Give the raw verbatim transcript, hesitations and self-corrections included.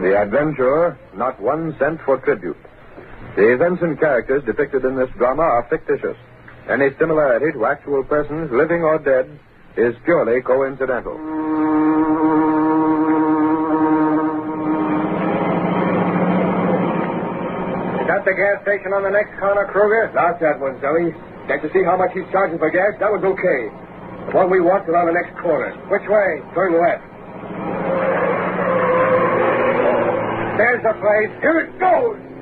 The adventurer, not one cent for tribute. The events and characters depicted in this drama are fictitious. Any similarity to actual persons, living or dead, is purely coincidental. Is that the gas station on the next corner, Kruger? Not that one, Zoe. Got to see how much he's charging for gas? That one's okay. The one we want is on the next corner. Which way? Turn left. There's the place. Here it goes!